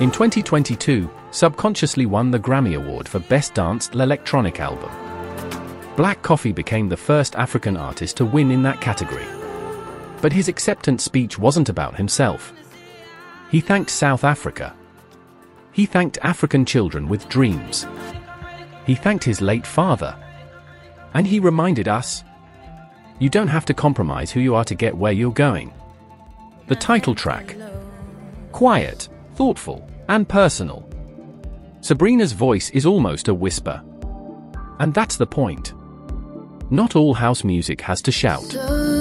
In 2022, Subconsciously won the Grammy Award for Best Danced Electronic Album. Black Coffee became the first African artist to win in that category. But his acceptance speech wasn't about himself. He thanked South Africa. He thanked African children with dreams. He thanked his late father. And he reminded us, you don't have to compromise who you are to get where you're going. The title track. Quiet, thoughtful, and personal. Sabrina's voice is almost a whisper. And that's the point. Not all house music has to shout.